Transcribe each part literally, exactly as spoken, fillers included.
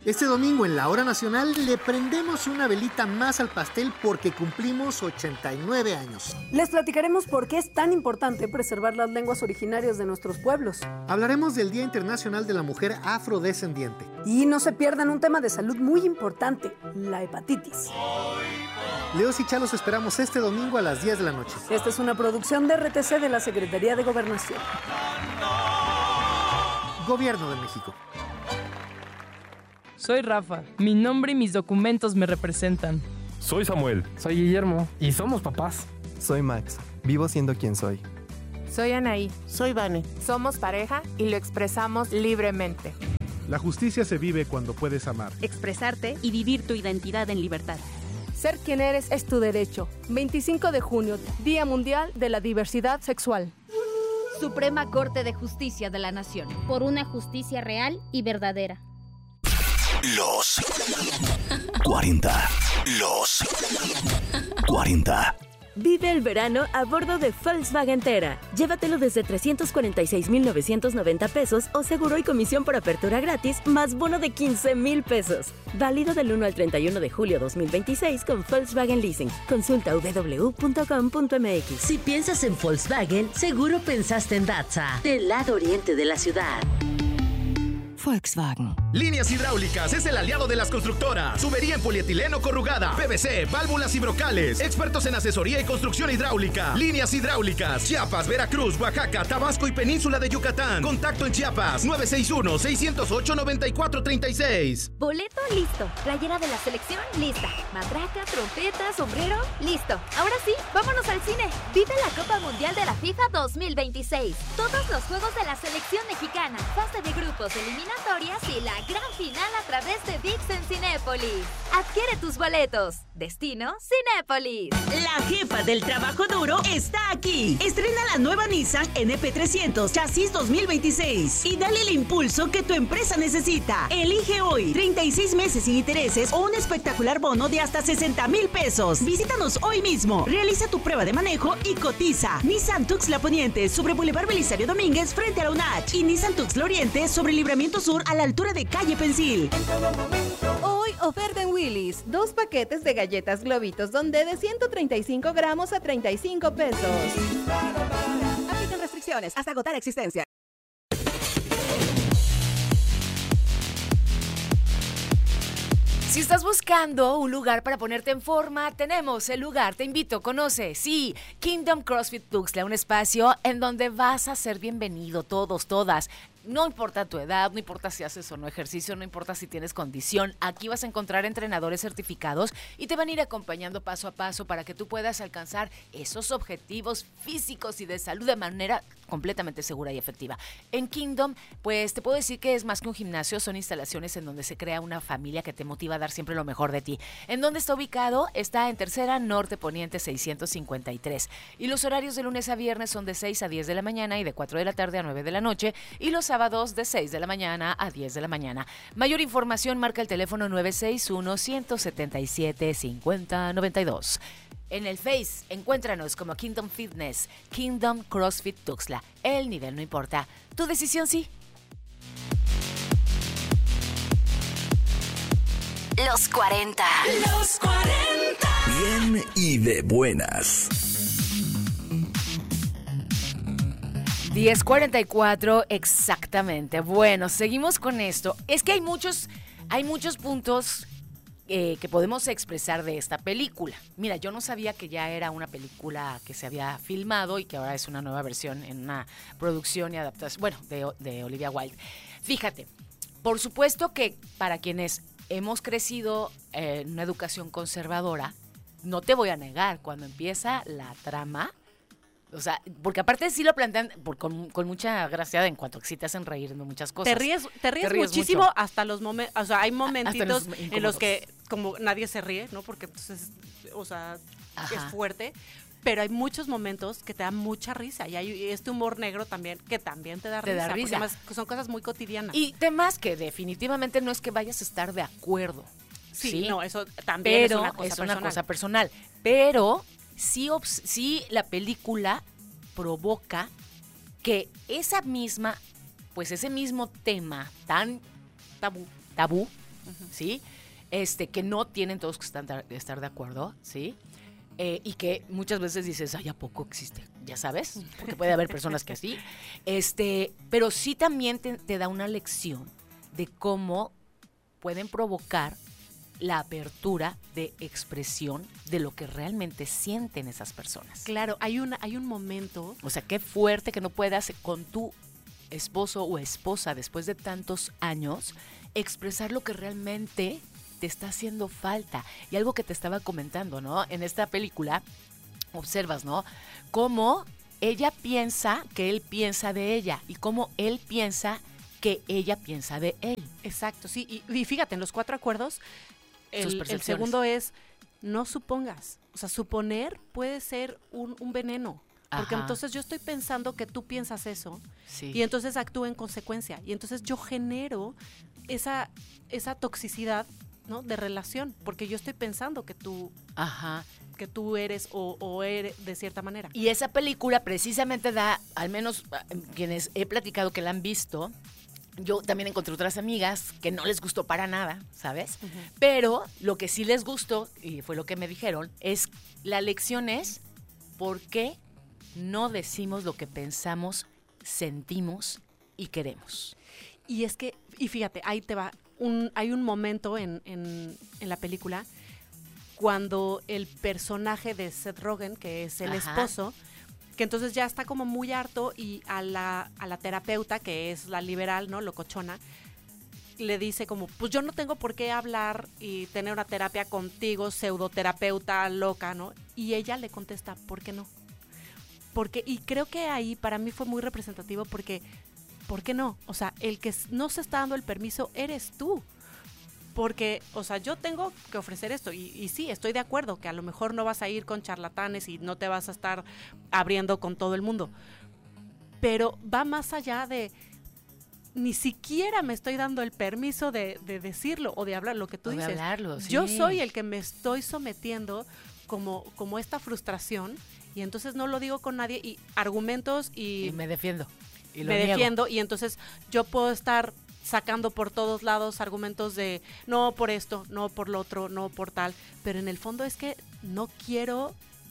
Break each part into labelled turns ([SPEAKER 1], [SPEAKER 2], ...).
[SPEAKER 1] Este domingo en la Hora Nacional le prendemos una velita más al pastel porque cumplimos ochenta y nueve años.
[SPEAKER 2] Les platicaremos por qué es tan importante preservar las lenguas originarias de nuestros pueblos.
[SPEAKER 1] Hablaremos del Día Internacional de la Mujer Afrodescendiente.
[SPEAKER 2] Y no se pierdan un tema de salud muy importante, la hepatitis.
[SPEAKER 1] Leos y Chalos esperamos este domingo a las diez de la noche.
[SPEAKER 2] Esta es una producción de R T C de la Secretaría de Gobernación.
[SPEAKER 1] Gobierno de México.
[SPEAKER 3] Soy Rafa. Mi nombre y mis documentos me representan.
[SPEAKER 4] Soy Samuel.
[SPEAKER 5] Soy Guillermo.
[SPEAKER 4] Y somos papás.
[SPEAKER 6] Soy Max. Vivo siendo quien soy.
[SPEAKER 7] Soy Anaí.
[SPEAKER 8] Soy Vane.
[SPEAKER 7] Somos pareja y lo expresamos libremente.
[SPEAKER 9] La justicia se vive cuando puedes amar,
[SPEAKER 10] expresarte y vivir tu identidad en libertad.
[SPEAKER 11] Ser quien eres es tu derecho. veinticinco de junio, Día Mundial de la Diversidad Sexual.
[SPEAKER 10] Suprema Corte de Justicia de la Nación.
[SPEAKER 12] Por una justicia real y verdadera.
[SPEAKER 13] Los cuarenta. Los cuarenta.
[SPEAKER 14] Vive el verano a bordo de Volkswagen Tera. Llévatelo desde trescientos cuarenta y seis mil novecientos noventa pesos o seguro y comisión por apertura gratis más bono de quince mil pesos. Válido del uno al treinta y uno de julio dos mil veintiséis con Volkswagen Leasing. Consulta w w w punto com punto m x.
[SPEAKER 15] Si piensas en Volkswagen, seguro pensaste en Datza, del lado oriente de la ciudad.
[SPEAKER 16] Volkswagen.
[SPEAKER 17] Líneas Hidráulicas es el aliado de las constructoras. Tubería en polietileno corrugada, P V C, válvulas y brocales. Expertos en asesoría y construcción hidráulica. Líneas Hidráulicas, Chiapas, Veracruz, Oaxaca, Tabasco y Península de Yucatán. Contacto en Chiapas, nueve seis uno, seis cero ocho, nueve cuatro tres seis.
[SPEAKER 18] Boleto listo. Playera de la selección lista. Matraca, trompeta, sombrero, listo. Ahora sí, vámonos al cine. Vive la Copa Mundial de la FIFA dos mil veintiséis. Todos los juegos de la selección mexicana. Fase de grupos, eliminatorias y la gran final a través de V I X en Cinépolis. Adquiere tus boletos. Destino Cinépolis.
[SPEAKER 15] La jefa del trabajo duro está aquí. Estrena la nueva Nissan N P trescientos Chasis dos mil veintiséis y dale el impulso que tu empresa necesita. Elige hoy treinta y seis meses sin intereses o un espectacular bono de hasta sesenta mil pesos. Visítanos hoy mismo. Realiza tu prueba de manejo y cotiza. Nissan Tuxtla Poniente sobre Boulevard Belisario Domínguez frente a la U N A C. Y Nissan Tuxtla Oriente sobre Libramiento Sur a la altura de Calle Pensil.
[SPEAKER 11] Hoy oferta en Willy's. Dos paquetes de galletas Globitos Donde de ciento treinta y cinco gramos a treinta y cinco pesos. Aplican restricciones hasta agotar existencia.
[SPEAKER 19] Si estás buscando un lugar para ponerte en forma, tenemos el lugar. Te invito, conoce, sí, Kingdom CrossFit Tuxtla, un espacio en donde vas a ser bienvenido todos, todas. No importa tu edad, no importa si haces o no ejercicio, no importa si tienes condición. Aquí vas a encontrar entrenadores certificados y te van a ir acompañando paso a paso para que tú puedas alcanzar esos objetivos físicos y de salud de manera completamente segura y efectiva. En Kingdom, pues te puedo decir que es más que un gimnasio, son instalaciones en donde se crea una familia que te motiva a dar siempre lo mejor de ti. ¿En dónde está ubicado? Está en Tercera Norte Poniente seiscientos cincuenta y tres. Y los horarios de lunes a viernes son de seis a diez de la mañana y de cuatro de la tarde a nueve de la noche. Y los sábados de seis de la mañana a diez de la mañana. Mayor información, marca el teléfono nueve seis uno, uno siete siete, cinco cero nueve dos. En el Face, encuéntranos como Kingdom Fitness, Kingdom CrossFit Tuxtla. El nivel no importa, tu decisión sí.
[SPEAKER 15] Los cuarenta.
[SPEAKER 13] Los cuarenta. Bien y de buenas.
[SPEAKER 19] diez cuarenta y cuatro exactamente. Bueno, seguimos con esto. Es que hay muchos, hay muchos puntos eh, que podemos expresar de esta película. Mira, yo no sabía que ya era una película que se había filmado y que ahora es una nueva versión en una producción y adaptación, bueno, de, de Olivia Wilde. Fíjate, por supuesto que para quienes hemos crecido eh, en una educación conservadora, no te voy a negar, cuando empieza la trama, o sea, porque aparte sí lo plantean por, con, con mucha gracia en cuanto que sí te hacen reír de muchas cosas.
[SPEAKER 20] Te ríes, te ríes, te ríes muchísimo mucho. Hasta los momentos, o sea, hay momentitos los en los que como nadie se ríe, ¿no? Porque entonces, o sea, Ajá. es fuerte. Pero hay muchos momentos que te dan mucha risa y hay este humor negro también que también te da
[SPEAKER 19] te
[SPEAKER 20] risa.
[SPEAKER 19] Da risa.
[SPEAKER 20] Porque además son cosas muy cotidianas.
[SPEAKER 19] Y temas que definitivamente no es que vayas a estar de acuerdo.
[SPEAKER 20] Sí,
[SPEAKER 19] ¿sí?
[SPEAKER 20] no, eso también
[SPEAKER 19] pero
[SPEAKER 20] es una cosa
[SPEAKER 19] es
[SPEAKER 20] personal.
[SPEAKER 19] una cosa personal. Pero sí, sí la película provoca que esa misma, pues ese mismo tema tan tabú, tabú uh-huh. ¿sí? Este, que no tienen todos que estar, estar de acuerdo, ¿sí? Eh, y que muchas veces dices, ay, ¿a poco existe? Ya sabes, porque puede haber personas que así. Este, pero sí también te, te da una lección de cómo pueden provocar la apertura de expresión de lo que realmente sienten esas personas.
[SPEAKER 20] Claro, hay, una, hay un momento...
[SPEAKER 19] O sea, qué fuerte que no puedas con tu esposo o esposa después de tantos años expresar lo que realmente te está haciendo falta. Y algo que te estaba comentando, ¿no? En esta película observas, ¿no? Cómo ella piensa que él piensa de ella y cómo él piensa que ella piensa de él.
[SPEAKER 20] Exacto, sí. Y, y fíjate, en los cuatro acuerdos, el, el segundo es no supongas. O sea, suponer puede ser un, un veneno. Porque Ajá. entonces yo estoy pensando que tú piensas eso sí. y entonces actúo en consecuencia. Y entonces yo genero esa, esa toxicidad, ¿no? De relación, porque yo estoy pensando que tú,
[SPEAKER 19] Ajá.
[SPEAKER 20] que tú eres o, o eres de cierta manera.
[SPEAKER 19] Y esa película precisamente da, al menos quienes he platicado que la han visto, yo también encontré otras amigas que no les gustó para nada, ¿sabes? Uh-huh. Pero lo que sí les gustó, y fue lo que me dijeron, es la lección es por qué no decimos lo que pensamos, sentimos y queremos.
[SPEAKER 20] Y es que, y fíjate, ahí te va, un, hay un momento en, en, en la película cuando el personaje de Seth Rogen, que es el Ajá. esposo, que entonces ya está como muy harto y a la, a la terapeuta, que es la liberal, ¿no? Locochona, le dice como, pues yo no tengo por qué hablar y tener una terapia contigo, pseudoterapeuta loca, ¿no? Y ella le contesta, ¿por qué no? Porque, y creo que ahí para mí fue muy representativo porque, ¿por qué no? O sea, el que no se está dando el permiso eres tú. Porque, o sea, yo tengo que ofrecer esto y, y sí, estoy de acuerdo que a lo mejor no vas a ir con charlatanes y no te vas a estar abriendo con todo el mundo. Pero va más allá de, ni siquiera me estoy dando el permiso de, de decirlo o de hablar lo que tú
[SPEAKER 19] o de
[SPEAKER 20] dices.
[SPEAKER 19] Hablarlo, sí.
[SPEAKER 20] Yo soy el que me estoy sometiendo como, como esta frustración y entonces no lo digo con nadie y argumentos y...
[SPEAKER 19] Y me defiendo. Y lo
[SPEAKER 20] me
[SPEAKER 19] niego.
[SPEAKER 20] defiendo y entonces yo puedo estar sacando por todos lados argumentos de no por esto, no por lo otro, no por tal, pero en el fondo es que no quiero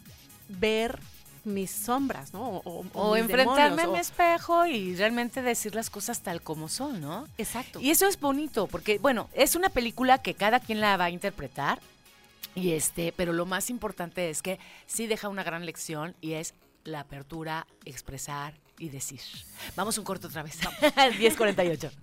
[SPEAKER 20] ver mis sombras, ¿no? O, o,
[SPEAKER 19] o
[SPEAKER 20] mis
[SPEAKER 19] enfrentarme
[SPEAKER 20] demonios,
[SPEAKER 19] a mi
[SPEAKER 20] o...
[SPEAKER 19] espejo y realmente decir las cosas tal como son, ¿no?
[SPEAKER 20] Exacto.
[SPEAKER 19] Y eso es bonito, porque, bueno, es una película que cada quien la va a interpretar, y este, pero lo más importante es que sí deja una gran lección y es la apertura, expresar y decir. Vamos un corto otra vez. diez cuarenta y ocho.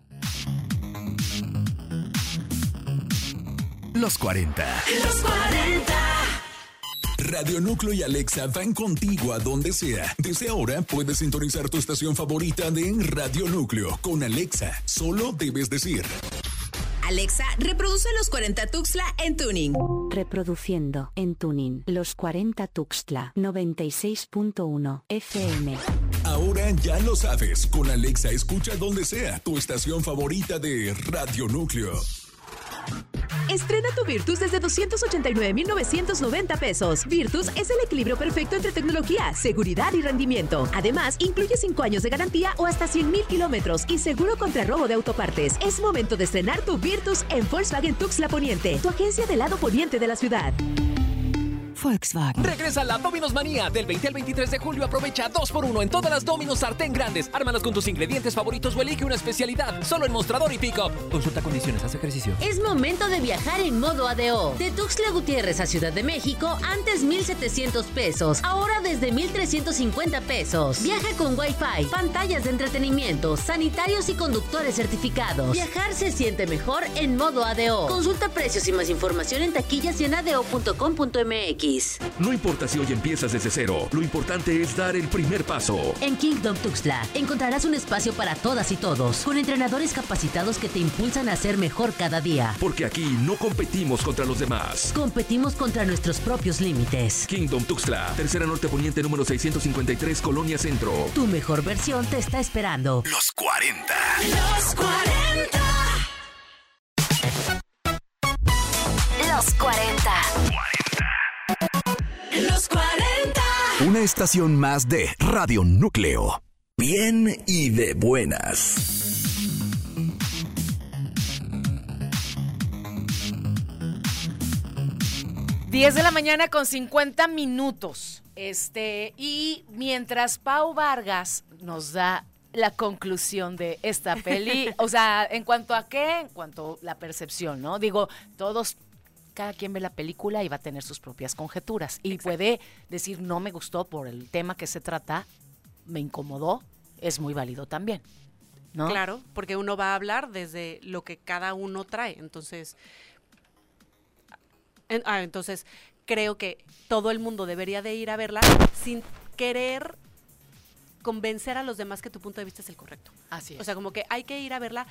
[SPEAKER 13] Los cuarenta.
[SPEAKER 15] Los cuarenta.
[SPEAKER 13] Radio Núcleo y Alexa van contigo a donde sea. Desde ahora puedes sintonizar tu estación favorita de Radio Núcleo. Con Alexa, solo debes decir:
[SPEAKER 15] Alexa, reproduce Los cuarenta Tuxtla en tuning.
[SPEAKER 14] Reproduciendo en tuning Los cuarenta Tuxtla noventa y seis punto uno F M.
[SPEAKER 13] Ahora ya lo sabes. Con Alexa escucha donde sea tu estación favorita de Radio Núcleo.
[SPEAKER 11] Estrena tu Virtus desde doscientos ochenta y nueve mil novecientos noventa pesos. Virtus es el equilibrio perfecto entre tecnología, seguridad y rendimiento. Además, incluye cinco años de garantía o hasta cien mil kilómetros y seguro contra robo de autopartes. Es momento de estrenar tu Virtus en Volkswagen Tuxtla Poniente, tu agencia del lado poniente de la ciudad.
[SPEAKER 5] Volkswagen. Regresa la Domino's Manía. Del veinte al veintitrés de julio aprovecha dos por uno en todas las Domino's sartén grandes. Ármalas con tus ingredientes favoritos o elige una especialidad. Solo en Mostrador y Pickup. Consulta condiciones, haz ejercicio.
[SPEAKER 8] Es momento de viajar en modo A D O. De Tuxtla Gutiérrez a Ciudad de México, antes mil setecientos pesos. Ahora desde mil trescientos cincuenta pesos. Viaja con Wi-Fi, pantallas de entretenimiento, sanitarios y conductores certificados. Viajar se siente mejor en modo A D O. Consulta precios y más información en taquillas y en adeo punto com punto m x.
[SPEAKER 16] No importa si hoy empiezas desde cero, lo importante es dar el primer paso.
[SPEAKER 8] En Kingdom Tuxtla encontrarás un espacio para todas y todos, con entrenadores capacitados que te impulsan a ser mejor cada día.
[SPEAKER 16] Porque aquí no competimos contra los demás.
[SPEAKER 8] Competimos contra nuestros propios límites.
[SPEAKER 16] Kingdom Tuxtla, Tercera Norte Poniente número seiscientos cincuenta y tres, Colonia Centro.
[SPEAKER 8] Tu mejor versión te está esperando.
[SPEAKER 13] Los cuarenta.
[SPEAKER 15] Los cuarenta.
[SPEAKER 18] Los cuarenta.
[SPEAKER 15] Los cuarenta.
[SPEAKER 13] Una estación más de Radio Núcleo. Bien y de buenas.
[SPEAKER 19] diez de la mañana con cincuenta minutos. Este, y mientras Pau Vargas nos da la conclusión de esta peli, o sea, ¿en cuanto a qué? En cuanto a la percepción, ¿no? Digo, todos, cada quien ve la película y va a tener sus propias conjeturas. Y Exacto. puede decir, no me gustó por el tema que se trata, me incomodó, es muy válido también, ¿no?
[SPEAKER 20] Claro, porque uno va a hablar desde lo que cada uno trae, entonces... En, ah, entonces, creo que todo el mundo debería de ir a verla sin querer convencer a los demás que tu punto de vista es el correcto.
[SPEAKER 19] Así es.
[SPEAKER 20] O sea, como que hay que ir a verla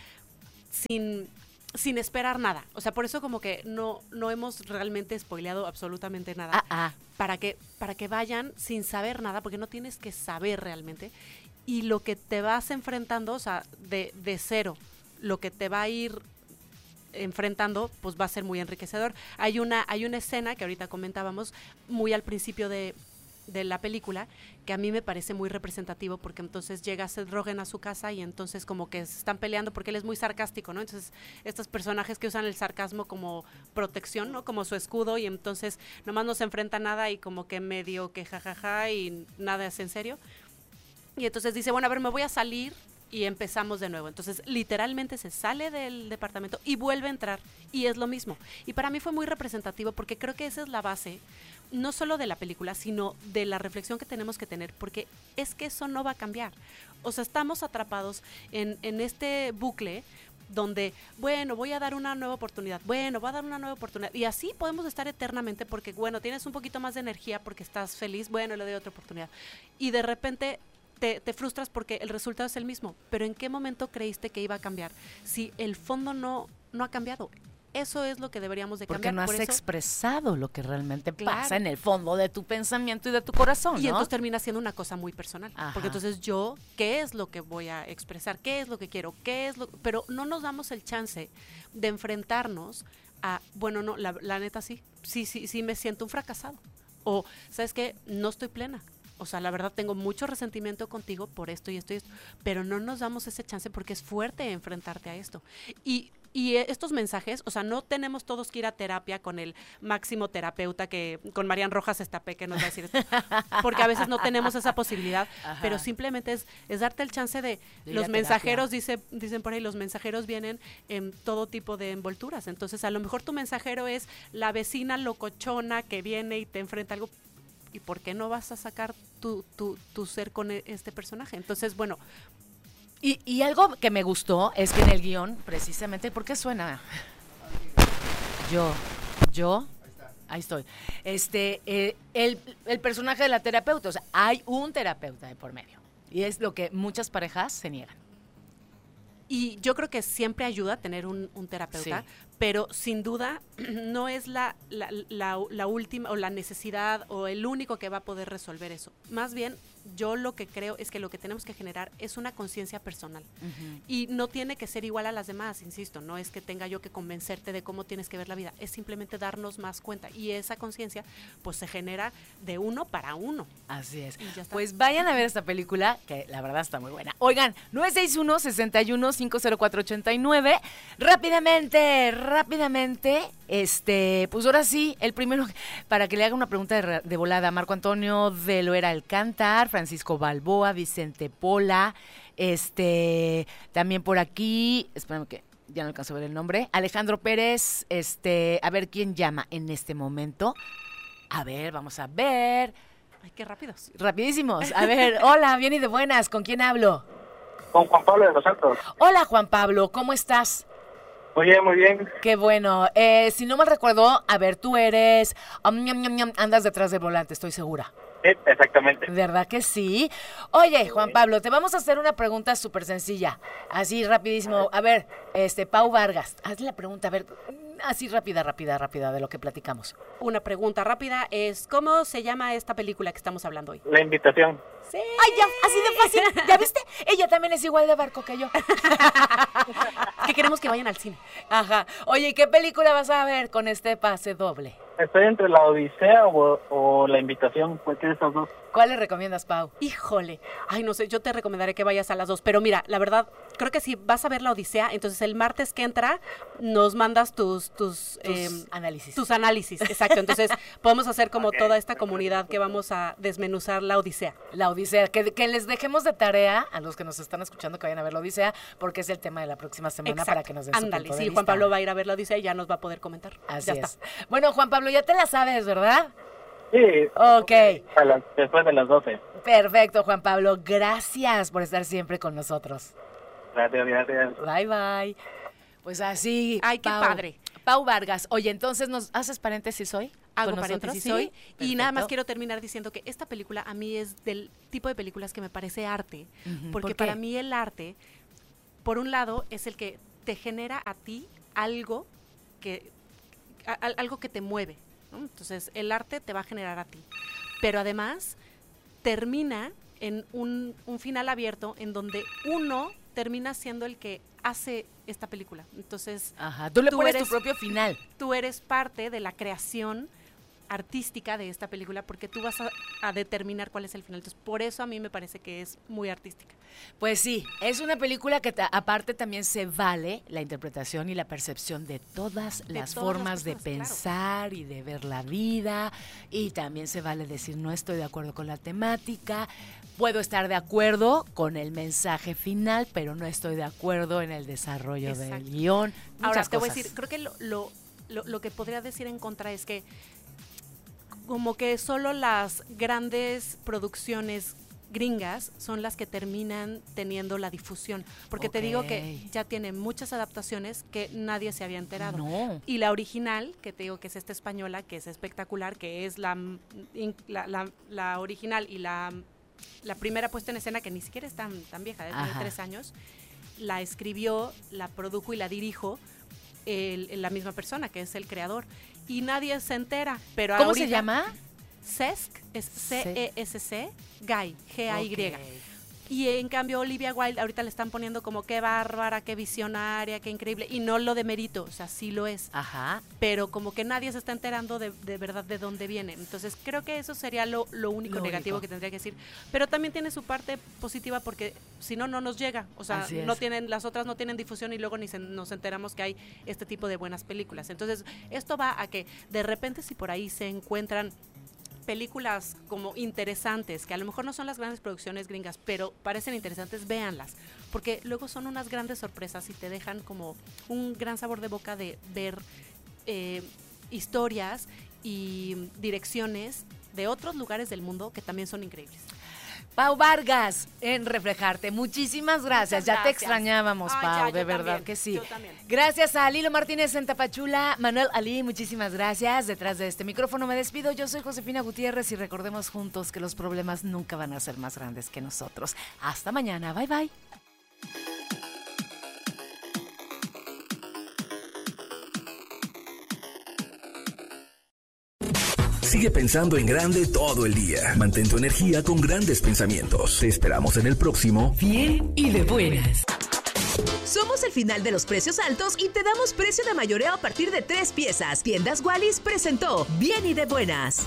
[SPEAKER 20] sin, sin esperar nada. O sea, por eso como que no, no hemos realmente spoileado absolutamente nada.
[SPEAKER 19] Ah, ah.
[SPEAKER 20] Para que, para que vayan sin saber nada, porque no tienes que saber realmente. Y lo que te vas enfrentando, o sea, de, de cero, lo que te va a ir enfrentando, pues va a ser muy enriquecedor. Hay una, hay una escena que ahorita comentábamos muy al principio de, de la película, que a mí me parece muy representativo, porque entonces llega Seth Rogen a su casa y entonces como que se están peleando porque él es muy sarcástico, ¿no? Entonces estos personajes que usan el sarcasmo como protección, ¿no? Como su escudo, y entonces nomás no se enfrenta a nada y como que medio que jajaja y nada es en serio. Y entonces dice, bueno, a ver, me voy a salir y empezamos de nuevo. Entonces, literalmente se sale del departamento y vuelve a entrar, y es lo mismo. Y para mí fue muy representativo, porque creo que esa es la base, no solo de la película, sino de la reflexión que tenemos que tener, porque es que eso no va a cambiar. O sea, estamos atrapados en, en este bucle donde, bueno, voy a dar una nueva oportunidad, bueno, voy a dar una nueva oportunidad, y así podemos estar eternamente, porque, bueno, tienes un poquito más de energía porque estás feliz, bueno, le doy otra oportunidad. Y de repente... Te, te frustras porque el resultado es el mismo, pero ¿en qué momento creíste que iba a cambiar? Si el fondo no, no ha cambiado, eso es lo que deberíamos de
[SPEAKER 19] porque
[SPEAKER 20] cambiar.
[SPEAKER 19] Porque no has
[SPEAKER 20] Por eso,
[SPEAKER 19] expresado lo que realmente
[SPEAKER 20] claro.
[SPEAKER 19] pasa en el fondo de tu pensamiento y de tu corazón, ¿no?
[SPEAKER 20] Y entonces termina siendo una cosa muy personal,
[SPEAKER 19] Ajá.
[SPEAKER 20] porque entonces yo, ¿qué es lo que voy a expresar? ¿Qué es lo que quiero? ¿Qué es lo? Pero no nos damos el chance de enfrentarnos a, bueno, no, la, la neta sí, sí, sí, sí me siento un fracasado, o, ¿sabes qué? No estoy plena. O sea, la verdad tengo mucho resentimiento contigo por esto y esto y esto, pero no nos damos ese chance porque es fuerte enfrentarte a esto. Y, y estos mensajes, o sea, no tenemos todos que ir a terapia con el máximo terapeuta que, con Marian Rojas Estapé, que nos va a decir esto, porque a veces no tenemos esa posibilidad, Ajá. pero simplemente es, es darte el chance de, de los mensajeros, dice, dicen por ahí, los mensajeros vienen en todo tipo de envolturas. Entonces, a lo mejor tu mensajero es la vecina locochona que viene y te enfrenta algo. ¿Y por qué no vas a sacar tu, tu, tu ser con este personaje? Entonces, bueno.
[SPEAKER 19] Y, y algo que me gustó es que en el guión, precisamente, ¿por qué suena? Yo, yo, ahí estoy. Este, eh, el, el personaje de la terapeuta, o sea, hay un terapeuta de por medio. Y es lo que muchas parejas se niegan.
[SPEAKER 20] Y yo creo que siempre ayuda tener un, un terapeuta, sí. pero sin duda no es la, la, la, la última o la necesidad o el único que va a poder resolver eso. Más bien, yo lo que creo es que lo que tenemos que generar es una conciencia personal. Uh-huh. Y no tiene que ser igual a las demás, insisto, no es que tenga yo que convencerte de cómo tienes que ver la vida, es simplemente darnos más cuenta. Y esa conciencia, pues se genera de uno para uno.
[SPEAKER 19] Así es. Pues vayan a ver esta película, que la verdad está muy buena. Oigan, nueve seis uno, seis uno, cinco cero cuatro ocho nueve. Rápidamente, rápidamente, este, pues ahora sí, el primero, para que le haga una pregunta de, de volada, Marco Antonio de Loera Alcántar, Francisco Balboa, Vicente Pola, este, también por aquí, espérame que ya no alcanzo a ver el nombre, Alejandro Pérez, este, a ver quién llama en este momento. A ver, vamos a ver.
[SPEAKER 20] Ay, qué rápidos.
[SPEAKER 19] Rapidísimos. A ver, hola, bien y de buenas, ¿con quién hablo?
[SPEAKER 21] Con Juan Pablo de los Santos.
[SPEAKER 19] Hola, Juan Pablo, ¿cómo estás?
[SPEAKER 21] Muy bien, muy bien.
[SPEAKER 19] Qué bueno. Eh, si no mal recuerdo, a ver, tú eres... Um, ñam, ñam, ñam, andas detrás del volante, estoy segura.
[SPEAKER 21] Sí, exactamente.
[SPEAKER 19] ¿Verdad que sí? Oye, Juan Pablo, te vamos a hacer una pregunta súper sencilla. Así, rapidísimo. A ver, este, Pau Vargas, hazle la pregunta, a ver, así rápida, rápida, rápida, de lo que platicamos.
[SPEAKER 20] Una pregunta rápida es, ¿cómo se llama esta película que estamos hablando hoy?
[SPEAKER 21] La Invitación.
[SPEAKER 19] Sí. Ay, ya, así de fácil. ¿Ya viste? Ella también es igual de barco que yo.
[SPEAKER 20] Que queremos que vayan al cine.
[SPEAKER 19] Ajá. Oye, ¿y qué película vas a ver con este pase doble?
[SPEAKER 21] Estoy entre La Odisea o, o La Invitación, cualquiera de esas dos.
[SPEAKER 19] ¿Cuál le recomiendas, Pau?
[SPEAKER 20] Híjole. Ay, no sé, yo te recomendaré que vayas a las dos. Pero mira, la verdad, creo que si vas a ver la Odisea, entonces el martes que entra nos mandas tus tus,
[SPEAKER 19] tus
[SPEAKER 20] eh,
[SPEAKER 19] análisis.
[SPEAKER 20] Tus análisis, exacto. Entonces podemos hacer como
[SPEAKER 21] Okay.
[SPEAKER 20] toda esta comunidad que vamos a desmenuzar la Odisea.
[SPEAKER 19] La Odisea, que, que les dejemos de tarea a los que nos están escuchando que vayan a ver la Odisea, porque es el tema de la próxima semana.
[SPEAKER 20] Exacto.
[SPEAKER 19] Para que nos den su
[SPEAKER 20] Ándale,
[SPEAKER 19] punto de
[SPEAKER 20] sí,
[SPEAKER 19] vista.
[SPEAKER 20] Juan Pablo va a ir a ver la Odisea y ya nos va a poder comentar.
[SPEAKER 19] Así
[SPEAKER 20] ya
[SPEAKER 19] es.
[SPEAKER 20] está.
[SPEAKER 19] Bueno, Juan Pablo, ya te la sabes, ¿verdad?
[SPEAKER 21] Sí.
[SPEAKER 19] Ok.
[SPEAKER 21] A las, después de las doce.
[SPEAKER 19] Perfecto, Juan Pablo. Gracias por estar siempre con nosotros.
[SPEAKER 21] Gracias, gracias.
[SPEAKER 19] Bye, bye. Pues así.
[SPEAKER 20] Ay, qué
[SPEAKER 19] Pau.
[SPEAKER 20] padre.
[SPEAKER 19] Pau Vargas. Oye, entonces, ¿nos haces paréntesis hoy?
[SPEAKER 20] Hago
[SPEAKER 19] ¿Con nosotros?
[SPEAKER 20] paréntesis
[SPEAKER 19] ¿Sí?
[SPEAKER 20] hoy. Y nada más
[SPEAKER 19] Perfecto.
[SPEAKER 20] quiero terminar diciendo que esta película a mí es del tipo de películas que me parece arte.
[SPEAKER 19] Ujú,
[SPEAKER 20] Porque
[SPEAKER 19] ¿por qué?
[SPEAKER 20] para mí el arte, por un lado, es el que te genera a ti algo que, a- a- algo que te mueve, ¿no? Entonces, el arte te va a generar a ti. Pero además, termina en un, un final abierto en donde uno termina siendo el que hace esta película. Entonces,
[SPEAKER 19] Ajá, tú le pones
[SPEAKER 20] eres-
[SPEAKER 19] tu propio final.
[SPEAKER 20] Tú eres parte de la creación artística de esta película porque tú vas a, a determinar cuál es el final. Entonces, por eso a mí me parece que es muy artística.
[SPEAKER 19] Pues sí, es una película que ta- aparte también se vale la interpretación y la percepción de todas
[SPEAKER 20] De
[SPEAKER 19] las
[SPEAKER 20] todas
[SPEAKER 19] formas
[SPEAKER 20] las
[SPEAKER 19] de
[SPEAKER 20] personas,
[SPEAKER 19] pensar y de ver la vida, y también se vale decir no estoy de acuerdo con la temática, puedo estar de acuerdo con el mensaje final, pero no estoy de acuerdo en el desarrollo del
[SPEAKER 20] Exacto.
[SPEAKER 19] guión.
[SPEAKER 20] Ahora,
[SPEAKER 19] muchas
[SPEAKER 20] te voy a
[SPEAKER 19] cosas.
[SPEAKER 20] decir, creo que lo, lo, lo, lo que podría decir en contra es que como que solo las grandes producciones gringas son las que terminan teniendo la difusión, porque te digo que
[SPEAKER 19] Ok.
[SPEAKER 20] ya tiene muchas adaptaciones que nadie se había enterado.
[SPEAKER 19] No.
[SPEAKER 20] Y la original, que te digo que es esta española, que es espectacular, que es la, mm, in- la, la- la original y la, la primera puesta en escena, que ni siquiera es tan, tan vieja, debe tener
[SPEAKER 19] Ajá.
[SPEAKER 20] tres años, la escribió, la produjo y la dirijo el- la misma persona, que es el creador. Y nadie se entera, pero
[SPEAKER 19] ¿Cómo
[SPEAKER 20] ahorita-
[SPEAKER 19] se llama?
[SPEAKER 20] Cesc, es C E S C, Guy, G A Y.
[SPEAKER 19] Ok.
[SPEAKER 20] Y en cambio Olivia Wilde ahorita le están poniendo como qué bárbara, qué visionaria, qué increíble. Y no lo de mérito, o sea, sí lo es.
[SPEAKER 19] Ajá.
[SPEAKER 20] Pero como que nadie se está enterando de, de verdad de dónde viene. Entonces creo que eso sería lo, lo único
[SPEAKER 19] Lo
[SPEAKER 20] negativo
[SPEAKER 19] único.
[SPEAKER 20] que tendría que decir. Pero también tiene su parte positiva porque si no, no nos llega. O sea,
[SPEAKER 19] Así es.
[SPEAKER 20] no tienen, las otras no tienen difusión y luego ni se- nos enteramos que hay este tipo de buenas películas. Entonces esto va a que de repente si por ahí se encuentran películas como interesantes, que a lo mejor no son las grandes producciones gringas, pero parecen interesantes, véanlas, porque luego son unas grandes sorpresas y te dejan como un gran sabor de boca de ver eh, historias y direcciones de otros lugares del mundo que también son increíbles.
[SPEAKER 19] Pau Vargas, en Reflejarte. Muchísimas gracias.
[SPEAKER 20] Muchas
[SPEAKER 19] Ya te
[SPEAKER 20] gracias.
[SPEAKER 19] extrañábamos,
[SPEAKER 20] Ay,
[SPEAKER 19] Pau,
[SPEAKER 20] ya,
[SPEAKER 19] de
[SPEAKER 20] yo
[SPEAKER 19] verdad
[SPEAKER 20] también,
[SPEAKER 19] que sí.
[SPEAKER 20] yo también.
[SPEAKER 19] Gracias a Lilo Martínez en Tapachula, Manuel Ali, muchísimas gracias. Detrás de este micrófono me despido. Yo soy Josefina Gutiérrez y recordemos juntos que los problemas nunca van a ser más grandes que nosotros. Hasta mañana. Bye, bye.
[SPEAKER 16] Sigue pensando en grande todo el día. Mantén tu energía con grandes pensamientos. Te esperamos en el próximo
[SPEAKER 8] Bien y de buenas.
[SPEAKER 11] Somos el final de los precios altos y te damos precio de mayoreo a partir de tres piezas. Tiendas Wallis presentó Bien y de buenas.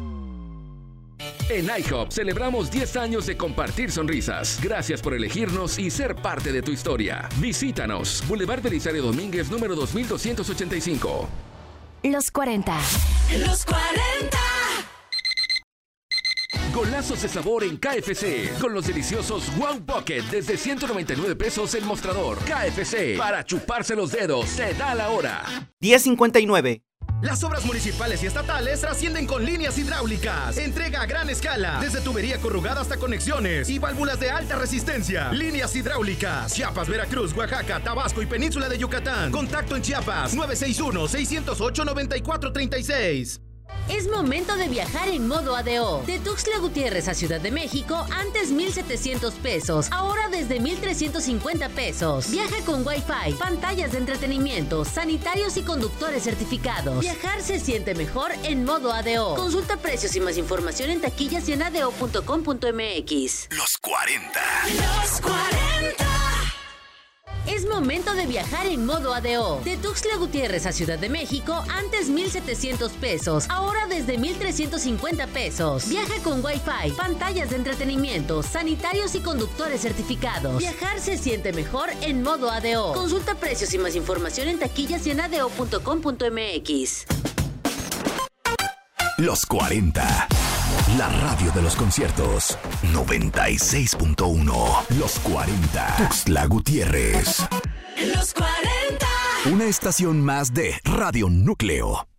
[SPEAKER 16] En IHOP celebramos diez años de compartir sonrisas. Gracias por elegirnos y ser parte de tu historia. Visítanos. Boulevard Belisario Domínguez, número dos mil doscientos ochenta y cinco.
[SPEAKER 10] Los cuarenta.
[SPEAKER 11] Los cuarenta.
[SPEAKER 16] Golazos de sabor en K F C. Con los deliciosos Wow Pocket desde ciento noventa y nueve pesos el mostrador. K F C. Para chuparse los dedos. Se da la hora.
[SPEAKER 2] diez cincuenta y nueve.
[SPEAKER 17] Las obras municipales y estatales trascienden con líneas hidráulicas. Entrega a gran escala, desde tubería corrugada hasta conexiones y válvulas de alta resistencia. Líneas hidráulicas. Chiapas, Veracruz, Oaxaca, Tabasco y Península de Yucatán. Contacto en Chiapas nueve seis uno, seis cero ocho, nueve cuatro tres seis.
[SPEAKER 8] Es momento de viajar en modo A D O. De Tuxtla Gutiérrez a Ciudad de México, antes mil setecientos pesos, ahora desde mil trescientos cincuenta pesos. Viaja con Wi-Fi, pantallas de entretenimiento, sanitarios y conductores certificados. Viajar se siente mejor en modo A D O. Consulta precios y más información en taquillas y en adeo punto com punto m x.
[SPEAKER 13] Los cuarenta.
[SPEAKER 11] Los cuarenta.
[SPEAKER 8] Es momento de viajar en modo A D O. De Tuxtla Gutiérrez a Ciudad de México, antes mil setecientos pesos, ahora desde mil trescientos cincuenta pesos. Viaja con Wi-Fi, pantallas de entretenimiento, sanitarios y conductores certificados. Viajar se siente mejor en modo A D O. Consulta precios y más información en taquillas y en adeo punto com punto m x.
[SPEAKER 2] Los cuarenta. La radio de los conciertos. noventa y seis punto uno. Los cuarenta. Tuxtla Gutiérrez.
[SPEAKER 11] Los cuarenta.
[SPEAKER 2] Una estación más de Radio Núcleo.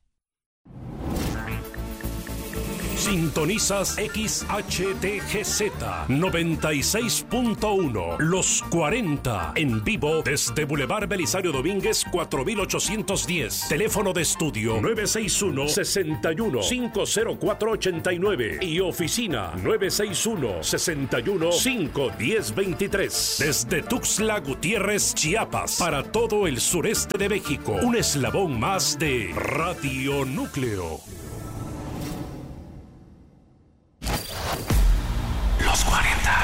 [SPEAKER 22] Sintonizas X H T G Z noventa y seis punto uno. Los cuarenta. En vivo desde Boulevard Belisario Domínguez cuatro mil ochocientos diez. Teléfono de estudio nueve seis uno, seis uno, cinco cero cuatro, ocho nueve. Y oficina nueve seis uno, seis uno, cinco uno cero, dos tres. Desde Tuxtla Gutiérrez, Chiapas. Para todo el sureste de México. Un eslabón más de Radio Núcleo.
[SPEAKER 2] Los cuarenta.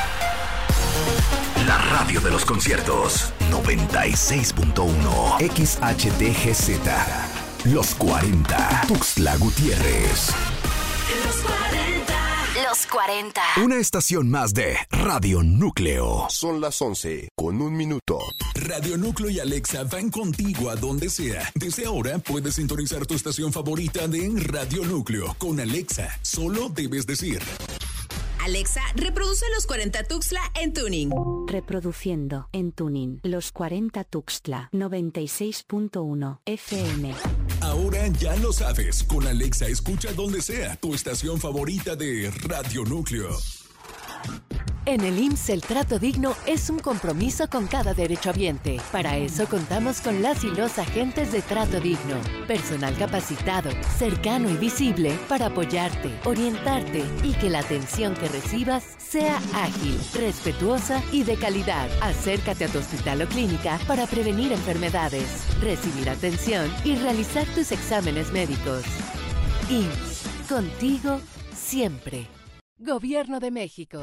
[SPEAKER 2] La radio de los conciertos. noventa y seis punto uno. X H T G Z. Los cuarenta. Tuxtla Gutiérrez.
[SPEAKER 11] Los cuarenta. Los cuarenta.
[SPEAKER 2] Una estación más de Radio Núcleo.
[SPEAKER 13] Son las once con un minuto. Radio Núcleo y Alexa van contigo a donde sea. Desde ahora puedes sintonizar tu estación favorita de Radio Núcleo. Con Alexa, solo debes decir:
[SPEAKER 11] Alexa, reproduce Los cuarenta Tuxtla en tuning.
[SPEAKER 23] Reproduciendo en tuning Los cuarenta Tuxtla noventa y seis punto uno F M.
[SPEAKER 13] Ahora ya lo sabes. Con Alexa escucha donde sea tu estación favorita de Radio Núcleo.
[SPEAKER 24] En el I M S S el trato digno es un compromiso con cada derechohabiente. Para eso contamos con las y los agentes de trato digno. Personal capacitado, cercano y visible para apoyarte, orientarte y que la atención que recibas sea ágil, respetuosa y de calidad. Acércate a tu hospital o clínica para prevenir enfermedades, recibir atención y realizar tus exámenes médicos. I M S S, contigo siempre. Gobierno de México.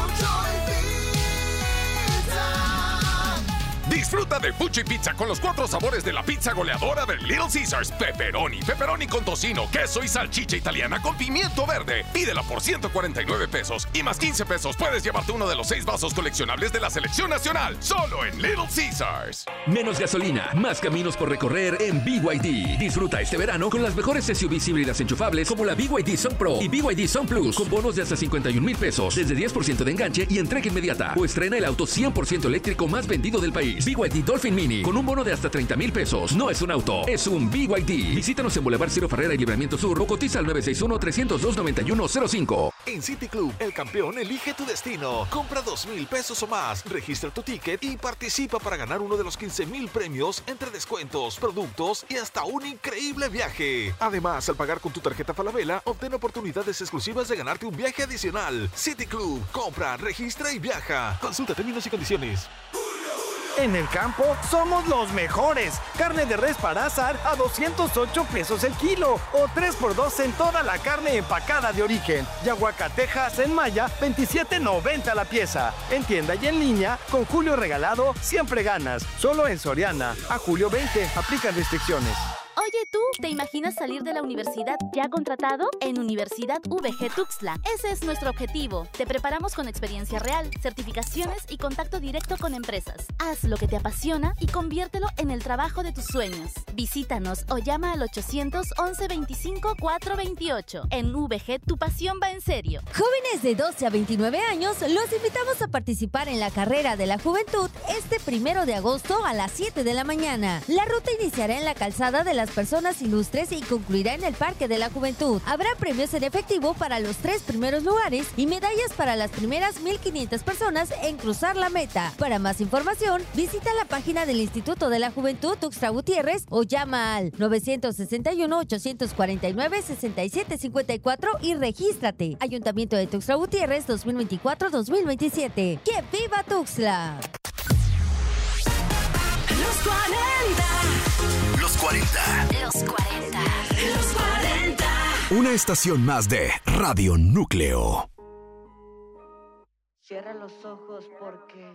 [SPEAKER 25] Disfruta de Fuchi Pizza con los cuatro sabores de la pizza goleadora de Little Caesars. Pepperoni, pepperoni con tocino, queso y salchicha italiana con pimiento verde. Pídela por ciento cuarenta y nueve pesos y más quince pesos puedes llevarte uno de los seis vasos coleccionables de la selección nacional. Solo en Little Caesars.
[SPEAKER 16] Menos gasolina, más caminos por recorrer en B Y D. Disfruta este verano con las mejores S U Vs híbridas enchufables como la B Y D Sun Pro y B Y D Sun Plus con bonos de hasta cincuenta y un mil pesos, desde diez por ciento de enganche y entrega inmediata. O estrena el auto cien por ciento eléctrico más vendido del país. B Y D Dolphin Mini con un bono de hasta treinta mil pesos. No es un auto, es un B Y D. Visítanos en Boulevard Ciro Ferrera y Libramiento Sur o cotiza al nueve seis uno, tres cero dos, nueve uno cero cinco.
[SPEAKER 26] En City Club, el campeón elige tu destino. Compra dos mil pesos o más, registra tu ticket y participa para ganar uno de los quince mil premios entre descuentos, productos y hasta un increíble viaje. Además, al pagar con tu tarjeta Falabella, obtén oportunidades exclusivas de ganarte un viaje adicional. City Club, compra, registra y viaja. Consulta términos y condiciones.
[SPEAKER 27] En el campo somos los mejores. Carne de res para asar a doscientos ocho pesos el kilo o tres por dos en toda la carne empacada de origen. Y aguacatejas en Maya, veintisiete noventa la pieza. En tienda y en línea, con Julio regalado, siempre ganas. Solo en Soriana. A julio veinte, aplican restricciones.
[SPEAKER 12] Oye, ¿tú te imaginas salir de la universidad ya contratado? En Universidad V G Tuxtla. Ese es nuestro objetivo. Te preparamos con experiencia real, certificaciones y contacto directo con empresas. Haz lo que te apasiona y conviértelo en el trabajo de tus sueños. Visítanos o llama al ochocientos once veinticinco cuatrocientos veintiocho. En V G, tu pasión va en serio.
[SPEAKER 28] Jóvenes de doce a veintinueve años, los invitamos a participar en la Carrera de la Juventud este primero de agosto a las siete de la mañana. La ruta iniciará en la calzada de las personas ilustres y concluirá en el Parque de la Juventud. Habrá premios en efectivo para los tres primeros lugares y medallas para las primeras mil quinientas personas en cruzar la meta. Para más información, visita la página del Instituto de la Juventud Tuxtla Gutiérrez o llama al nueve seis uno, ocho cuatro nueve, seis siete cinco cuatro y regístrate. Ayuntamiento de Tuxtla Gutiérrez dos mil veinticuatro a dos mil veintisiete. ¡Que viva Tuxtla!
[SPEAKER 11] Los cuarenta.
[SPEAKER 2] Los cuarenta.
[SPEAKER 11] Los cuarenta. Los cuarenta.
[SPEAKER 2] Una estación más de Radio Núcleo.
[SPEAKER 29] Cierra los ojos porque